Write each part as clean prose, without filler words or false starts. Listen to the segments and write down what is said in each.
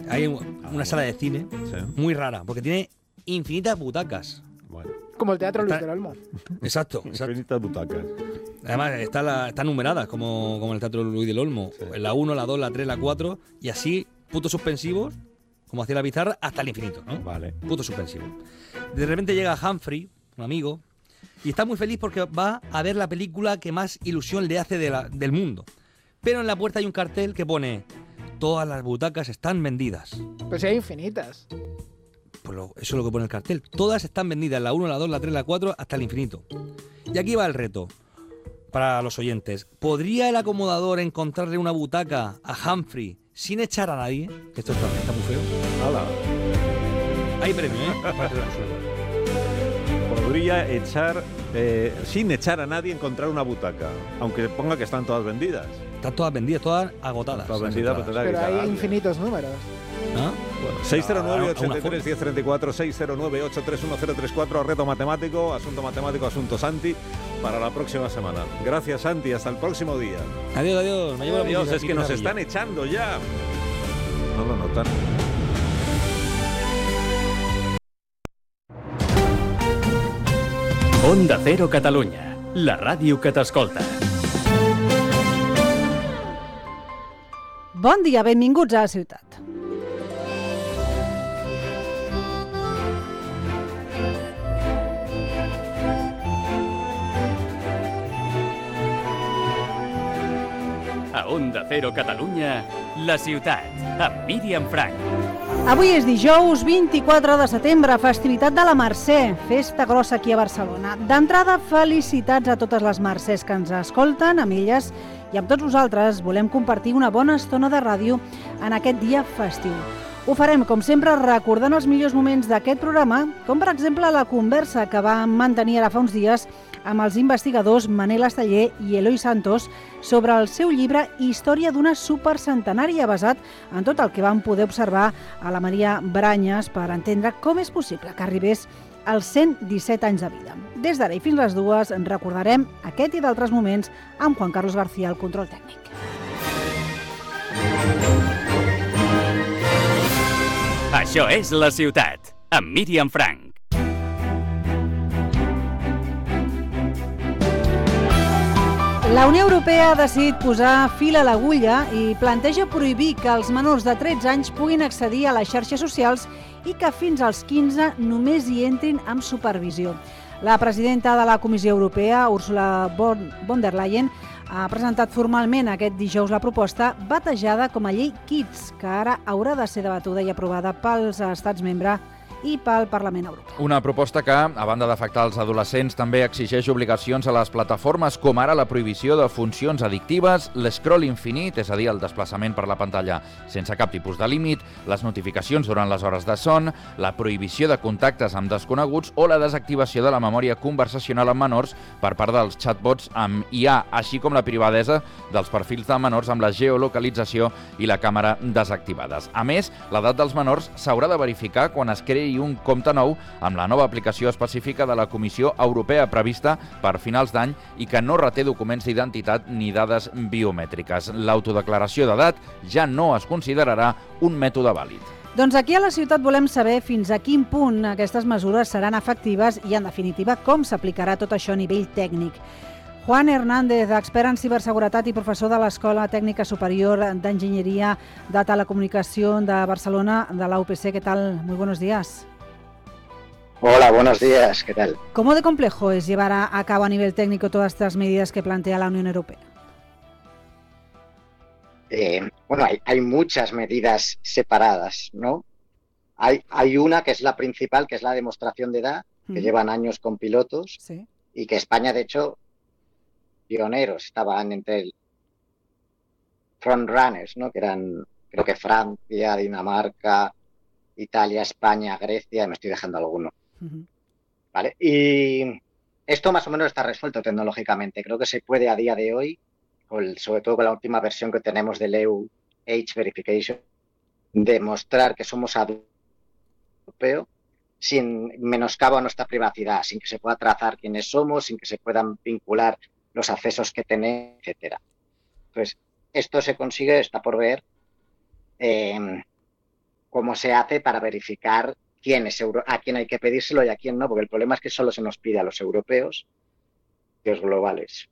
hay una sala de cine muy rara, porque tiene infinitas butacas. Bueno. Como el Teatro Luis del Olmo. Exacto. Infinitas butacas. Además, están numeradas como el Teatro Luis del Olmo. Sí. La 1, la 2, la 3, la 4, y así, puntos suspensivos, como hacía la pizarra, hasta el infinito, ¿no? Vale. Puntos suspensivos. De repente llega Humphrey, un amigo, y está muy feliz porque va a ver la película que más ilusión le hace del mundo. Pero en la puerta hay un cartel que pone: todas las butacas están vendidas. Pues si hay infinitas. Pues eso es lo que pone el cartel. Todas están vendidas, la 1, la 2, la 3, la 4, hasta el infinito. Y aquí va el reto para los oyentes. ¿Podría el acomodador encontrarle una butaca a Humphrey sin echar a nadie? Que esto está muy feo. ¡Hala! Hay premio, ¿eh? Para que lo resuelva. Podría echar, sin echar a nadie, encontrar una butaca. Aunque ponga que están todas vendidas. Están todas vendidas, todas agotadas. Todas vendidas, pues tendrá que Pero hay cagarle. infinitos números. ¿Ah? Bueno, 609-83-1034, 609-831034, reto matemático, asunto Santi, para la próxima semana. Gracias, Santi, hasta el próximo día. Adiós. Me llevo la Adiós, música es aquí, que nos maravilla. están echando ya. No lo notan. Onda Cero Catalunya, la ràdio que t'escolta. Bon dia, benvinguts a la ciutat. A Onda Cero Catalunya, la ciutat, amb Míriam Frank. Avui és dijous 24 de setembre, festivitat de la Mercè, festa grossa aquí a Barcelona. D'entrada, felicitats a totes les mercès que ens escolten, amb elles i amb tots vosaltres volem compartir una bona estona de ràdio en aquest dia festiu. Ho farem, com sempre, recordant els millors moments d'aquest programa, com per exemple la conversa que vam mantenir ara fa uns dies amb els investigadors Manel Esteller i Eloi Santos sobre el seu llibre Història d'una supercentenària, basat en tot el que vam poder observar a la Maria Branyes per entendre com és possible que arribés als 117 anys de vida. Des d'ara i fins les 2 recordarem aquest i d'altres moments amb Juan Carlos García al control tècnic. Això és La Ciutat, amb Míriam Frank. La Unió Europea ha decidit posar fil a l'agulla i planteja prohibir que els menors de 13 anys puguin accedir a les xarxes socials i que fins als 15 només hi entrin amb supervisió. La presidenta de la Comissió Europea, Ursula von der Leyen, ha presentat formalment aquest dijous la proposta batejada com a llei Kids, que ara haurà de ser debatuda i aprovada pels Estats membres i pel Parlament Europeu. Una proposta que, a banda d'afectar els adolescents, també exigeix obligacions a les plataformes, com ara la prohibició de funcions addictives, l'escroll infinit, és a dir, el desplaçament per la pantalla sense cap tipus de límit, les notificacions durant les hores de son, la prohibició de contactes amb desconeguts o la desactivació de la memòria conversacional amb menors per part dels chatbots amb IA, així com la privadesa dels perfils de menors amb la geolocalització i la càmera desactivades. A més, l'edat dels menors s'haurà de verificar quan es creï un compte nou amb la nova aplicació específica de la Comissió Europea prevista per finals d'any i que no reté documents d'identitat ni dades biomètriques. L'autodeclaració d'edat ja no es considerarà un mètode vàlid. Doncs aquí a la ciutat volem saber fins a quin punt aquestes mesures seran efectives i, en definitiva, com s'aplicarà tot això a nivell tècnic. Juan Hernández, expert en ciberseguretat i professor de l'Escola Tècnica Superior d'Enginyeria de Telecomunicación de Barcelona, de la UPC. ¿Qué tal? Muy buenos días. Hola, buenos días. ¿Qué tal? ¿Cómo de complejo es llevar a cabo a nivel técnico todas estas medidas que plantea la Unión Europea? Hay muchas medidas separadas, ¿no? Hay una que es la principal, que es la demostración de edad, que llevan años con pilotos, Sí. y que España, de hecho, pioneros, estaban entre el frontrunners, ¿no? Que eran, creo que Francia, Dinamarca, Italia, España, Grecia, y me estoy dejando alguno. ¿Vale? Y esto más o menos está resuelto tecnológicamente. Creo que se puede a día de hoy, sobre todo con la última versión que tenemos del EU Age Verification, demostrar que somos europeo sin menoscabo a nuestra privacidad, sin que se pueda trazar quiénes somos, sin que se puedan vincular los accesos que tenemos, etcétera. Entonces, esto se consigue, está por ver, cómo se hace para verificar a quién hay que pedírselo y a quién no, porque el problema es que solo se nos pide a los europeos y los globales.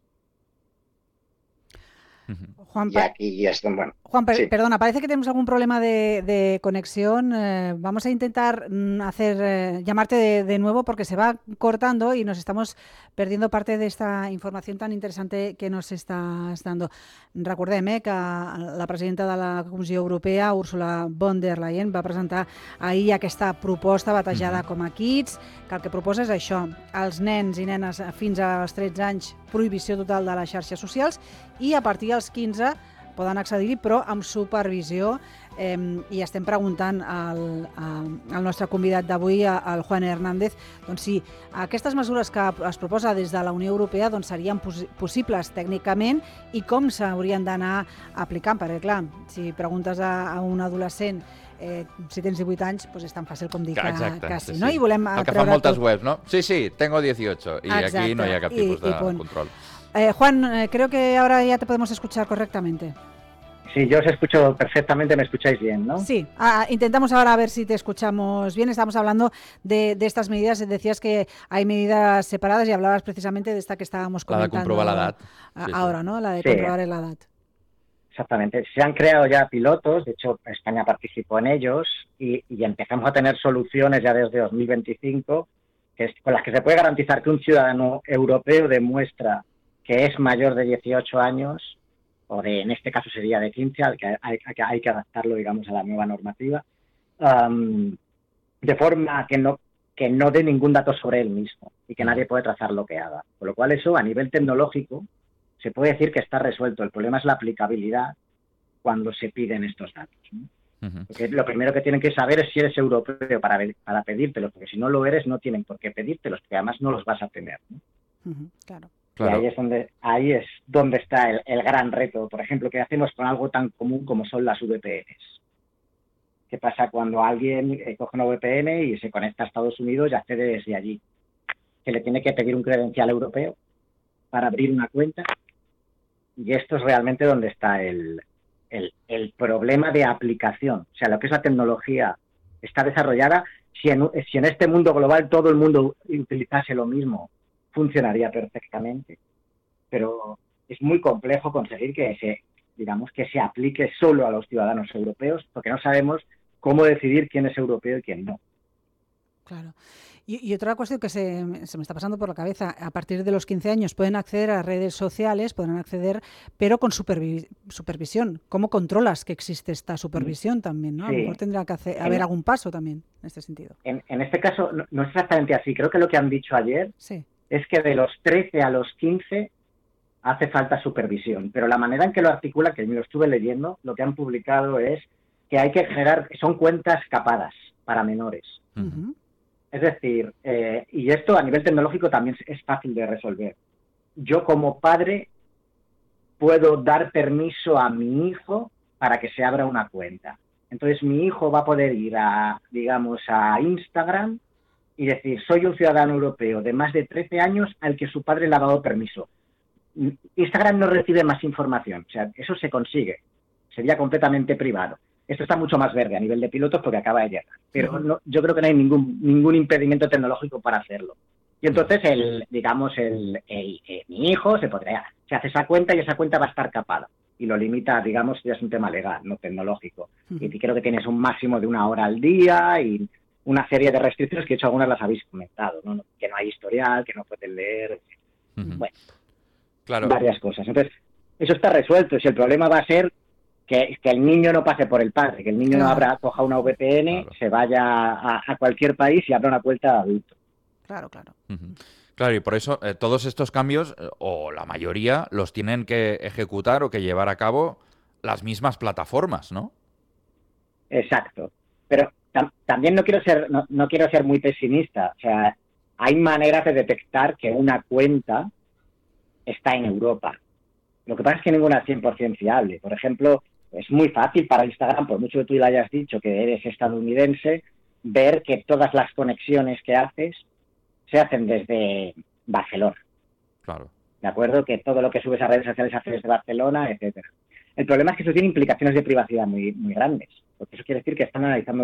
Juan, Y aquí es bueno. Juan, sí. Perdona, parece que tenemos algún problema de conexión. Vamos a intentar llamarte de nuevo porque se va cortando y nos estamos perdiendo parte de esta información tan interessant que nos estàs dando. Recordem que la presidenta de la Comissió Europea, Ursula von der Leyen, va presentar ahir aquesta proposta batejada com a Kids, que el que proposa és això, als nens i nenes fins als 13 anys, prohibició total de les xarxes socials, i a partir dels 15 poden accedir-hi, però amb supervisió. I estem preguntant al nostre convidat d'avui, al Juan Hernández, doncs si aquestes mesures que es proposa des de la Unió Europea doncs serien possibles tècnicament i com s'haurien d'anar aplicant, perquè clar, si preguntes a un adolescent si tens 18 anys, doncs és tan fàcil com dir que sí, no? I volem el que fan moltes webs, no? Sí, tengo 18, y exacte, aquí no hi ha cap tipus de control. Juan, creo que ahora ya te podemos escuchar correctamente. Sí, yo os escucho perfectamente, me escucháis bien, ¿no? Sí, intentamos ahora a ver si te escuchamos bien. Estamos hablando de estas medidas. Decías que hay medidas separadas y hablabas precisamente de esta que estábamos comentando. La de comprobar la edad. Ahora, ¿no? La de comprobar la edad. Exactamente. Se han creado ya pilotos, de hecho España participó en ellos y empezamos a tener soluciones ya desde 2025 con las que se puede garantizar que un ciudadano europeo demuestra que es mayor de 18 años, o en este caso sería de 15, que hay que adaptarlo, digamos, a la nueva normativa, de forma que no dé ningún dato sobre él mismo y que nadie puede trazar lo que haga. Con lo cual eso, a nivel tecnológico, se puede decir que está resuelto. El problema es la aplicabilidad cuando se piden estos datos, ¿no? Porque lo primero que tienen que saber es si eres europeo para pedírtelos, porque si no lo eres no tienen por qué pedírtelos, porque además no los vas a tener, ¿no? Claro. Claro. Y ahí es donde está el gran reto. Por ejemplo, ¿qué hacemos con algo tan común como son las VPNs? ¿Qué pasa cuando alguien coge una VPN y se conecta a Estados Unidos y accede desde allí? Se le tiene que pedir un credencial europeo para abrir una cuenta. Y esto es realmente donde está el problema de aplicación. O sea, lo que es la tecnología está desarrollada. Si en este mundo global todo el mundo utilizase lo mismo, funcionaría perfectamente, pero es muy complejo conseguir que se aplique solo a los ciudadanos europeos, porque no sabemos cómo decidir quién es europeo y quién no. Claro. Y otra cuestión que se me está pasando por la cabeza, a partir de los 15 años pueden acceder a redes sociales, pero con supervisión. ¿Cómo controlas que existe esta supervisión también, ¿no? Sí. A lo mejor tendrá que haber algún paso también en este sentido. En este caso no es exactamente así. Creo que lo que han dicho ayer es que de los 13 a los 15 hace falta supervisión, pero la manera en que lo articula, que me lo estuve leyendo, lo que han publicado es que hay que generar, son cuentas capadas para menores. Es decir, y esto a nivel tecnológico también es fácil de resolver. Yo como padre puedo dar permiso a mi hijo para que se abra una cuenta. Entonces mi hijo va a poder ir a Instagram y decir, soy un ciudadano europeo de más de 13 años al que su padre le ha dado permiso. Instagram no recibe más información, o sea, eso se consigue, sería completamente privado. Esto está mucho más verde a nivel de pilotos porque acaba de llegar, pero yo creo que no hay ningún impedimento tecnológico para hacerlo. Y entonces, mi hijo se hace esa cuenta y esa cuenta va a estar capada. Y lo limita, digamos, ya es un tema legal, no tecnológico. Y creo que tienes un máximo de 1 hora al día y una serie de restricciones que de hecho algunas las habéis comentado, ¿no? Que no hay historial, que no pueden leer, bueno, claro, varias cosas. Entonces, eso está resuelto. Si el problema va a ser que el niño no pase por el padre, que el niño no coja una VPN, se vaya a cualquier país y abra una cuenta de adulto. Claro. Claro, y por eso todos estos cambios, o la mayoría, los tienen que ejecutar o que llevar a cabo las mismas plataformas, ¿no? Exacto. Pero también no quiero ser muy pesimista. O sea, hay maneras de detectar que una cuenta está en Europa. Lo que pasa es que ninguna es 100% fiable. Por ejemplo, es muy fácil para Instagram, por mucho que tú le hayas dicho que eres estadounidense, ver que todas las conexiones que haces se hacen desde Barcelona. Claro. ¿De acuerdo? Que todo lo que subes a redes sociales haces desde Barcelona, etcétera. El problema es que eso tiene implicaciones de privacidad muy, muy grandes, porque eso quiere decir que están analizando